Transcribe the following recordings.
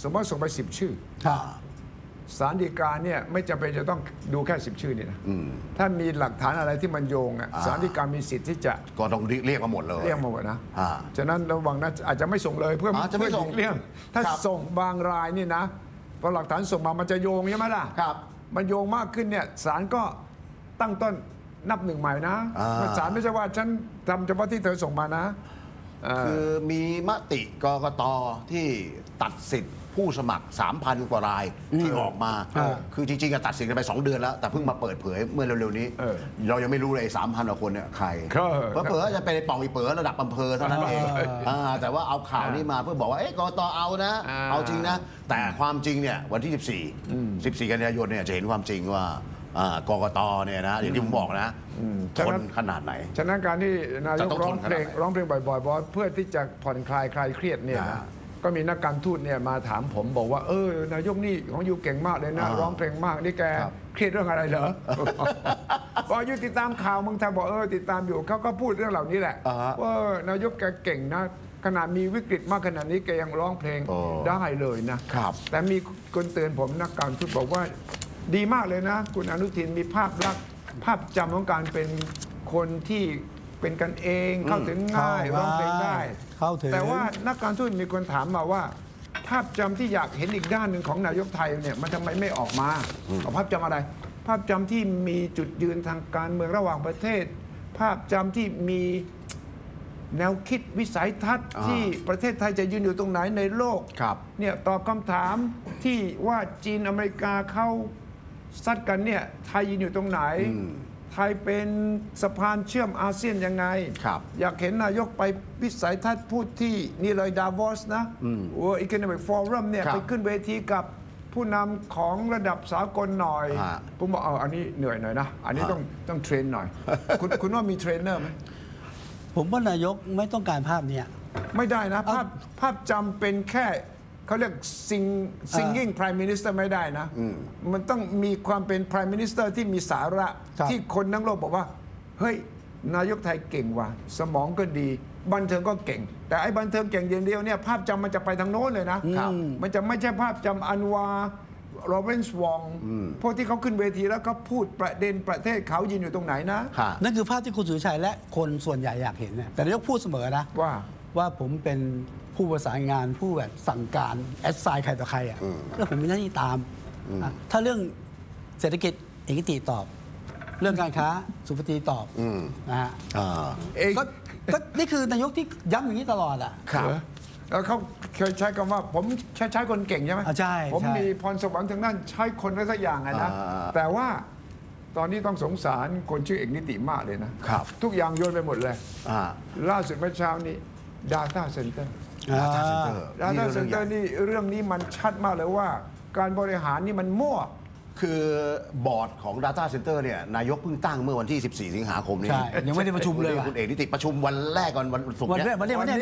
สมมติส่งไป10 ชื่อศาลฎีกาเนี่ยไม่จำเป็นจะต้องดูแค่10 ชื่อนี่นะถ้ามีหลักฐานอะไรที่มันโยงศาลฎีกามีสิทธิ์ที่จะก็ต้องเรียกมาหมดเลยเรียกมาหมดนะฉะนั้นระวังนะอาจจะไม่ส่งเลยเพื่อจะไม่ส่งเรื่องถ้าส่งบางรายนี่นะพอหลักฐานส่งมามันจะโยงใช่ไหมล่ะมันโยงมากขึ้นเนี่ยศาลก็ตั้งต้นนับหนึ่งใหม่นะศาลไม่ใช่ว่าฉันทำเฉพาะที่เธอส่งมานะคือมีมติกกต.ที่ตัดสิทธิ์ผู้สมัคร 3,000 กว่ารายที่ออกมาคือจริงๆตัดสินกันไป2 เดือนแล้วแต่เพิ่งมาเปิดเผยเมื่อเร็วๆนี้เรายังไม่รู้เลย3,000 กว่าคนเนี่ยใครเผลอๆจะเป็นป่องอีเป๋อระดับอำเภอเท่านั้นเองแต่ว่าเอาข่าวนี้มาเพื่อบอกว่ากกต.เอานะเอาจริงนะแต่ความจริงเนี่ยวันที่14กันยายนเนี่ยจะเห็นความจริงว่ากกต.เนี่ยนะอย่างที่ผมบอกนะทนขนาดไหนฉะนั้นการที่นายกร้องเพลงบ่อยๆเพื่อที่จะผ่อนคลายเครียดเนี่ยนะก็มีนักการทูตเนี่ยมาถามผมบอกว่านายกนี่ของยูเก่งมากเลยนะร้องเพลงมากนี่แกเครียดเรื่องอะไรเหรอบอกยูติดตามข่าวเมืองไทยบอกติดตามอยู่เขาก็พูดเรื่องเหล่านี้แหละว่านายกแกเก่งนะขนาดมีวิกฤตมากขนาดนี้แกยังร้องเพลงได้เลยนะแต่มีคนเตือนผมนักการทูตบอกว่าดีมากเลยนะคุณอนุทินมีภาพลักษณ์ภาพจำของการเป็นคนที่เป็นกันเองเข้าถึงง่ายร้องเพลงได้แต่ว่านักการทูตมีคนถามมาว่าภาพจำที่อยากเห็นอีกด้านหนึ่งของนายกไทยเนี่ยมันทำไมไม่ออกมาภาพจำอะไรภาพจำที่มีจุดยืนทางการเมืองระหว่างประเทศภาพจำที่มีแนวคิดวิสัยทัศน์ที่ประเทศไทยจะยืนอยู่ตรงไหนในโลกเนี่ยตอบคำถามที่ว่าจีนอเมริกาเข้าซัดกันเนี่ยไทยยืนอยู่ตรงไหนไทยเป็นสะพานเชื่อมอาเซียนยังไงอยากเห็นนายกไปวิสัยทัศน์พูดที่นี่เลยดาโวสนะWorld Economic Forum เนี่ยไปขึ้นเวทีกับผู้นำของระดับสากลหน่อยผมบอกอันนี้เหนื่อยหน่อยนะอันนี้ต้องเทรนหน่อยคุณว่ามีเทรนเนอร์ไหมผมว่านายกไม่ต้องการภาพนี้ไม่ได้นะภาพจำเป็นแค่เขาเรียก singing prime minister ไม่ได้นะมันต้องมีความเป็น prime minister ที่มีสาระที่คนทั้งโลกบอกว่าเฮ้ยนายกไทยเก่งว่ะสมองก็ดีบันเทิงก็เก่งแต่ไอ้บันเทิงเก่งอย่างเดียวเนี่ยภาพจำมันจะไปทางโน้นเลยนะมันจะไม่ใช่ภาพจำอันวาโรเบนส์วองพวกที่เขาขึ้นเวทีแล้วก็พูดประเด็นประเทศเขายืนอยู่ตรงไหนนะนั่นคือภาพที่คุณสุริชัยและคนส่วนใหญ่อยากเห็นนะแต่นายกพูดเสมอนะว่าผมเป็นผู้ประสานงานผู้แบบสั่งการแอดไซน์ใครต่อใครแล้วผมมีหน้าที่ตามถ้าเรื่องเศรษฐกิจเอกติตอบเรื่องการค้าสุภตีตอบนะฮะก็นี่คือนายกที่ย้ำอย่างนี้ตลอดแล้วเขาเคยใช้คำว่าผมใช้คนเก่งใช่ไหมใช่ผมมีพรสวรรค์ทางนั้นใช้คนได้สักอย่างนะแต่ว่าตอนนี้ต้องสงสารคนชื่อเอกนิติมากเลยนะทุกอย่างโยนไปหมดเลยล่าสุดเมื่อเช้านี้ Data Center Data Center นี่เรื่องนี้มันชัดมากเลยว่าการบริหารนี่มันมั่วคือบอร์ดของ Data Center เนี่ยนายกเพิ่งตั้งเมื่อวันที่14 สิงหาคมนี้ยังไม่ได้ประชุมเลยคุณเอกนิติประชุมวันแรกก่อนวันศุกร์เนี่ยวันนี้วันศุกร์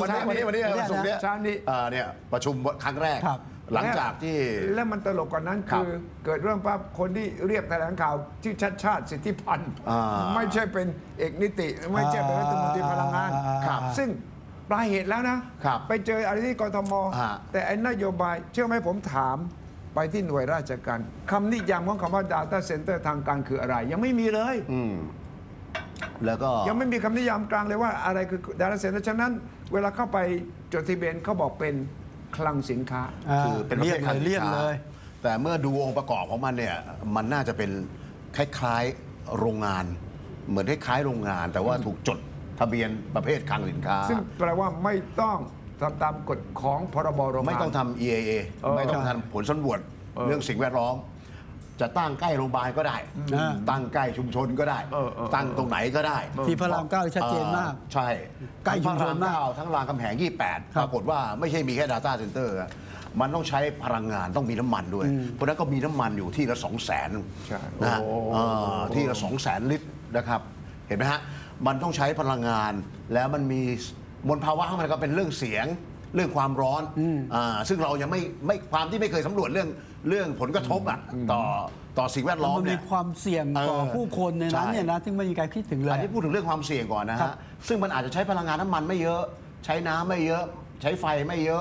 เนี่ยประชุมครั้งแรกหลังจากที่แล้วมันตลกกว่านั้นคือเกิดเรื่องปั๊บคนที่เรียกแถลงข่าวที่ชาติสิทธิพันธ์ไม่ใช่เป็นเอกนิติไม่ใช่เป็นรัฐมนตรีพลังงานซึ่งปลายเหตุแล้วนะไปเจออะไรที่กทมแต่ไอ้นโยบายเชื่อไหมผมถามไปที่หน่วยราชการคำนิยามของคำว่า Data Center ทางการคืออะไรยังไม่มีเลยแล้วก็ยังไม่มีคำนิยามกลางเลยว่าอะไรคือ Data Center ฉะนั้นเวลาเข้าไปจดทะเบียนเขาบอกเป็นคลังสินค้าคือเป็นประเภทคลังสินค้าแต่เมื่อดูองค์ประกอบของมันเนี่ยมันน่าจะเป็นคล้ายๆโรงงานเหมือนคล้ายๆโรงงานแต่ว่าถูกจดทะเบียนประเภทคลังสินค้าซึ่งแปลว่าไม่ต้องทำตามกฎของพรบโรงงานไม่ต้องทำ EIA ไม่ต้องทำผลสำรวจเรื่องสิ่งแวดล้อมจะตั้งใกล้โรงพยาบาลก็ได้ตั้งใกล้ชุมชนก็ได้ตั้งตรงไหนก็ได้ที่พระราม 9ชัดเจนมากใช่ใกล้ชุมชนมากทั้งรามคำแหง28ปรากฏว่าไม่ใช่มีแค่ Data Center มันต้องใช้พลังงานต้องมีน้ำมันด้วยเพราะนั้นก็มีน้ำมันอยู่ที่ละ 200,000 นะที่ละ 200,000 ลิตรนะครับเห็นไหมฮะมันต้องใช้พลังงานแล้วมันมีมลภาวะของมันก็เป็นเรื่องเสียงเรื่องความร้อนซึ่งเรายังไม่ความที่ไม่เคยสำรวจเรื่องผลกระทบต่อสิ่งแวดล้อมมันมีความเสี่ยงต่อผู้คนในนั้นเนี่ยนะที่ไม่มีการคิดถึงเลยอันนี้พูดถึงเรื่องความเสี่ยงก่อนนะฮะซึ่งมันอาจจะใช้พลังงานน้ำมันไม่เยอะใช้น้ำไม่เยอะใช้ไฟไม่เยอะ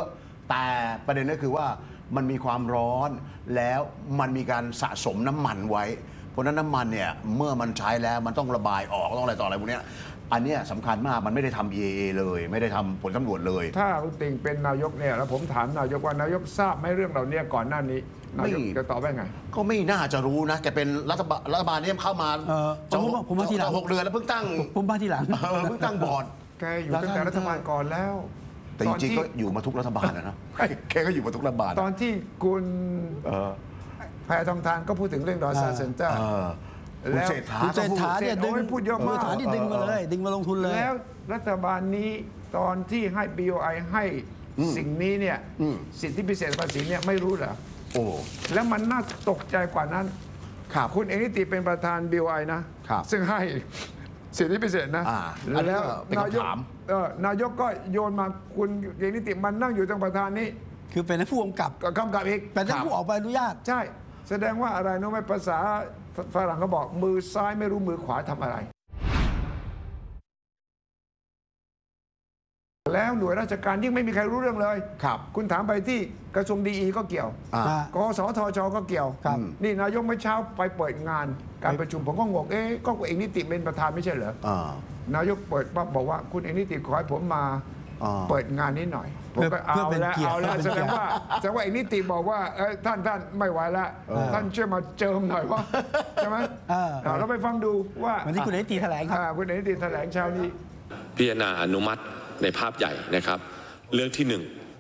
แต่ประเด็นก็คือว่ามันมีความร้อนแล้วมันมีการสะสมน้ำมันไว้ เพราะฉะนั้นน้ำมันเนี่ยเมื่อมันใช้แล้วมันต้องระบายออกต้องอะไรต่ออะไรพวกเนี้ยอันเนี้ยสำคัญมากมันไม่ได้ทำ EIA เลยไม่ได้ทำผลสำรวจเลยถ้าคุณติ่งเป็นนายกเนี่ยแล้วผมถามนายกว่านายกทราบไหมเรื่องเหล่านี้ก่อนหน้านี้นายกจะตอบว่าไงก็ไม่น่าจะรู้นะแกเป็นรัฐบาลเนี่ยเข้ามาผมมาทีหลัง 6 เดือนแล้วเพิ่งตั้งผมมาทีหลังเพิ่งตั้งบอร์ดแกอยู่ตั้งแต่รัฐบาลก่อนแล้วแต่จริงๆก็อยู่มาทุกรัฐบาลนะแกก็อยู่มาทุกรัฐบาลตอนที่คุณแพทองทานก็พูดถึงเรื่องดอซ่าเซ็นเตอร์แล้วคุณเศรษฐาเนี่ยดึงพูดเยอะมากดึงมาเลยดึงมาลงทุนเลยแล้วรัฐบาลนี้ตอนที่ให้ BOI ให้สิ่งนี้เนี่ยสิทธิพิเศษภาษีเนี่ยไม่รู้เหรอโอ้แล้วมันน่าตกใจกว่านั้นคุณเอกนิติเป็นประธาน BOI นะซึ่งให้สิทธิพิเศษนะแล้วนายกก็โยนมาคุณเอกนิติมันนั่งอยู่ตรงประธานนี้คือเป็นผู้กำกับอีกเป็นผู้ออกใบอนุญาตใช่แสดงว่าอะไรน้องไม่ภาษาฝรั่งเขาบอกมือซ้ายไม่รู้มือขวาทำอะไรแล้วหน่วยราชการยิ่งไม่มีใครรู้เรื่องเลยคุณถามไปที่กระทรวงดีก็เกี่ยวกสทชก็เกี่ยวนี่นายกเมื่อเช้าไปเปิดงานการประชุมผมก็งงก็เอกนิติเป็นประธานไม่ใช่เหรอนายกเปิดปั๊บบอกว่าคุณเอกนิติขอให้ผมมาเปิดงานนี้หน่อยผมก็เอาแล้วแสดงว่าเอกนิติบอกว่าท่านไม่ไหวแล้วท่านช่วยมาเจิมหน่อยว่าใช่ไหมเราไปฟังดูว่าวันนี้คุณเอกนิติแถลงครับคุณเอกนิติแถลงเช้านี้พิจารณาอนุมัติในภาพใหญ่นะครับเรื่องที่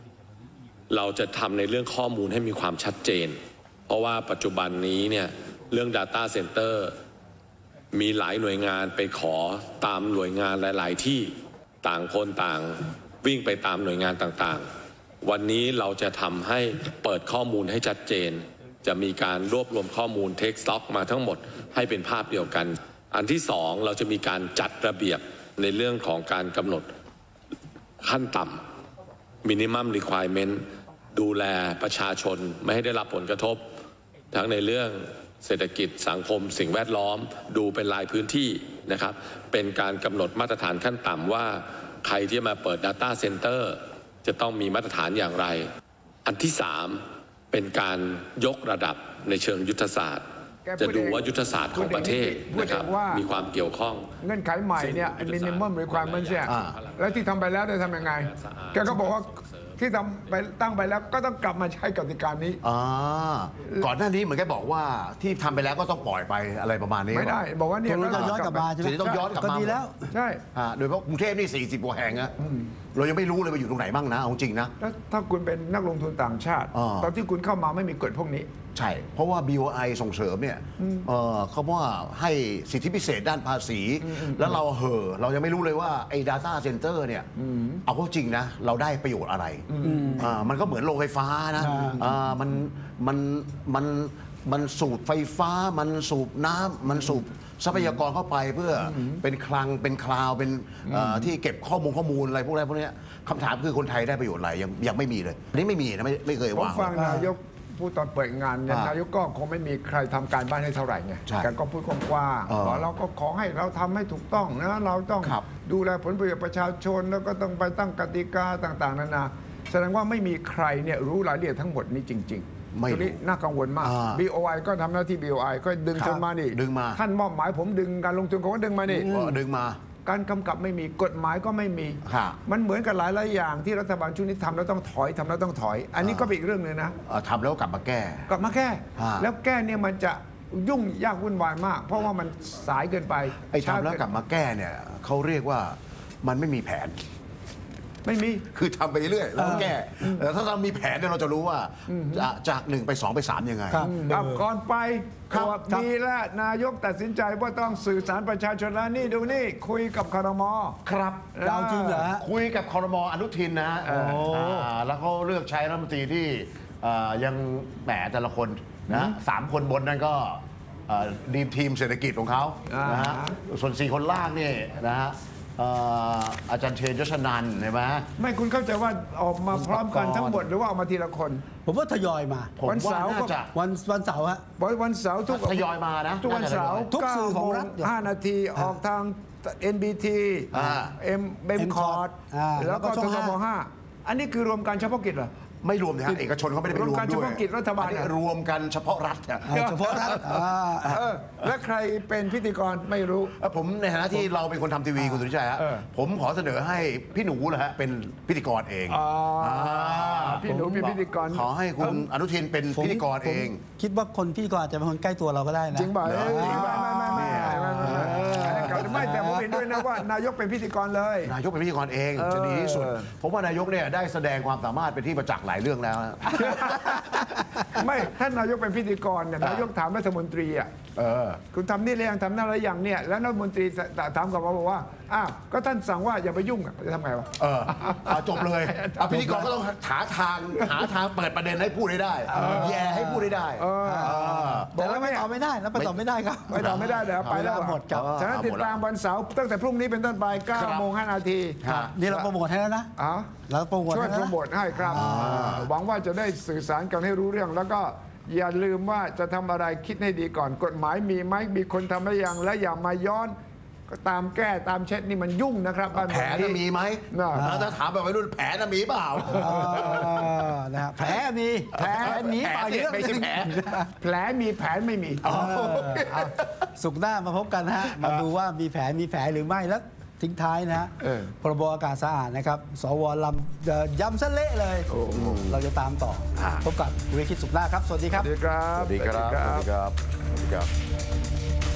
1เราจะทำในเรื่องข้อมูลให้มีความชัดเจนเพราะว่าปัจจุบันนี้เนี่ยเรื่อง Data Center มีหลายหน่วยงานไปขอตามหน่วยงานหลายๆที่ต่างคนต่างวิ่งไปตามหน่วยงานต่างๆวันนี้เราจะทำให้เปิดข้อมูลให้ชัดเจนจะมีการรวบรวมข้อมูล Take Stock มาทั้งหมดให้เป็นภาพเดียวกันอันที่ 2เราจะมีการจัดระเบียบในเรื่องของการกำหนดขั้นต่ำ minimum requirement ดูแลประชาชนไม่ให้ได้รับผลกระทบทั้งในเรื่องเศรษฐกิจสังคมสิ่งแวดล้อมดูเป็นรายพื้นที่นะครับเป็นการกำหนดมาตรฐานขั้นต่ำว่าใครที่มาเปิด Data Center จะต้องมีมาตรฐานอย่างไรอันที่ 3เป็นการยกระดับในเชิงยุทธศาสตร์จะดูว่ายุทธศาสตร์ของประเทศนะครับมีความเกี่ยวข้องเงื่อนไขใหม่เนี่ย minimum requirement เนี่ยแล้วที่ทำไปแล้วได้ทำยังไงแกก็บอกว่าที่ทำไปตั้งไปแล้วก็ต้องกลับมาใช้กติกานี้ก่อนหน้านี้เหมือนแกบอกว่าที่ทำไปแล้วก็ต้องปล่อยไปอะไรประมาณนี้ไม่ได้บอกว่าเนี่ยต้องย้อนกลับมาใช่ไหมต้องย้อนกลับมาดีแล้วใช่โดยเฉพาะกรุงเทพนี่40 กว่าแห่งอะเรายังไม่รู้เลยว่าอยู่ตรงไหนบ้างนะเอาจริงนะแล้วถ้าคุณเป็นนักลงทุนต่างชาติตอนที่คุณเข้ามาไม่มีกฎพวกนี้ใช่เพราะว่า BOI ส่งเสริมเนี่ยเขาว่าให้สิทธิพิเศษด้านภาษีแล้วเรายังไม่รู้เลยว่าไอ้ Data Center เนี่ยเอาเข้าจริงนะเราได้ประโยชน์อะไรมันก็เหมือนโรงไฟฟ้านะมันสูบไฟฟ้ามันสูบน้ำมันสูบทรัพยากรเข้าไปเพื่อเป็นคลังเป็นคลาวเป็นที่เก็บข้อมูลอะไรพวกนี้คำถามคือคนไทยได้ประโยชน์อะไรยังไม่มีเลยอันนี้ไม่มีนะไม่เคยวางผมฟังนายกพูดตอนเปิดงานเนี่ยนายกก็คงไม่มีใครทำการบ้านให้เท่าไหร่ไงแกก็พูดกว้างๆบอกเราก็ขอให้เราทำให้ถูกต้องนะเราต้องดูแลผลประโยชน์ประชาชนแล้วก็ต้องไปตั้งกติกาต่างๆนานาแสดงว่าไม่มีใครเนี่ยรู้รายละเอียดทั้งหมดนี้จริงๆตรงนี้น่ากังวลมาก BOI ก็ทำหน้าที่ BOI ก็ดึงจนมานี่ท่านมอบหมายผมดึงการลงทุนผมก็ดึงมานี่ดึงมาการกำกับไม่มีกฎหมายก็ไม่มีมันเหมือนกับหลายอย่างที่รัฐบาลชุดนี้ทำแล้วต้องถอยทำแล้วต้องถอยอันนี้ก็เป็นอีกเรื่องนึงนะทำแล้วกลับมาแก้แล้วแก้เนี่ยมันจะยุ่งยากวุ่นวายมากเพราะว่ามันสายเกินไปไอ้ทำแล้วกลับมาแก้เนี่ยเขาเรียกว่ามันไม่มีแผนไม่มีคือทำไปเรื่อยแล้วแก้แต่ถ้าเรามีแผนเนี่ยเราจะรู้ว่าจาก1ไป2ไป3ยังไงก่อนไปมีแล้วนายกตัดสินใจว่าต้องสื่อสารประชาชนแล้วนี่ดูนี่คุยกับครม. ครับเราจริงเหรอคุยกับครม.อนุทินนะแล้วเขาเลือกใช้รัฐมนตรีที่ยังแหมแต่ละคนนะ3 คนบนนั้นก็ดีมทีมเศรษฐกิจของเขานะฮะส่วน4 คนล่างนี่นะฮะอาจารย์เชนยศนันท์ใช่ไหมไม่คุณเข้าใจว่าออกมาพร้อมกันทั้งหมดหรือว่าออกมาทีละคนผมว่าทยอยมาวันเสาร์วันเสาร์ฮะวันเสาร์ทุกทยอยมานะทุกวันเสาร์ทุกสื่อของรัฐ 5 นาทีออกทาง NBT เบมคอร์ดแล้วก็ททบ5อันนี้คือรวมการเฉพาะกิจเหรอไม่รวมนะฮะเอกชนเขาไม่ได้ไปรวมรวมการด้วยเฉพาะกิจรัฐบาลอันนี้รวมกันเฉพาะรัฐเนี่ยเฉพาะรัฐและใครเป็นพิธีกรไม่รู้ผมในฐานะที่เราเป็นคนทำทีวีคุณสุริชัยฮะผมขอเสนอให้พี่หนูนะฮะเป็นพิธีกรเองพี่หนูเป็นพิธีกรขอให้คุณอนุทินเป็นพิธีกรเองคิดว่าคนพิธีกรอาจจะเป็นคนใกล้ตัวเราก็ได้นะจริงป่ะไม่แต่ผมเห็นด้วยนะว่านายกเป็นพิธีกรเลยนายกเป็นพิธีกรเองจะดีที่สุดผมว่านายกเนี่ยได้แสดงความสามารถเป็นที่ประจักษ์หลายเรื่องแล้วนะไม่ท่านนายกเป็นพิธีกรเนี่ยนายกถามรัฐมนตรีอ่ะคุณทำนี่หรือยังทำนั่นหรือยังเนี่ยแล้วรัฐมนตรีถามกลับมาบอกว่าอ้าวก็ท่านสั่งว่าอย่าไปยุ่งจะทำไงวะจบเลยพิธีกรก็ต้องหาทางเปิดประเด็นให้พูดให้ได้แย่ให้พูดให้ได้บอกว่าไม่ตอบไม่ได้แล้วไปตอบไม่ได้ครับไม่ตอบไม่ได้เดี๋ยวไปแล้วหมดครับฉะนั้นติดตามวันเสาร์ตั้งแต่พรุ่งนี้เป็นต้นไป 9:05 น. นี่เราโปรโมทให้แล้วนะเราโปรโมทช่วยโปรโมทให้ครับหวังว่าจะได้สื่อสารกันให้รู้เรื่องแล้วก็อย่าลืมว่าจะทำอะไรคิดให้ดีก่อนกฎหมายมีไหมมีคนทำหรือยังและอย่ามาย้อนก็ตามแก้ตามเช็ดนี่มันยุ่งนะครับแผลน่ะมีไหมถ้าถามแบบวัยรุ่นแผลน่ะมีเปล่านะครับแผลมีแผลหนีไปเรื่องไม่ใช่แผลมีแผลไม่มีสุขหน้ามาพบกันนะฮะมาดูว่ามีแผลหรือไม่แล้วทิ้งท้ายนะฮะพรบอากาศสะอาดนะครับสวลำย้ำซะเละเลยเราจะตามต่อพบกับวิคิดสุขหน้าครับสวัสดีครับสวัสดีครับ